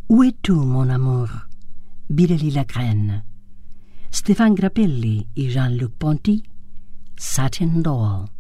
Où es-tu, mon amour? Biréli Lagrène. Stéphane Grappelli et Jean-Luc Ponty, Satin Doll.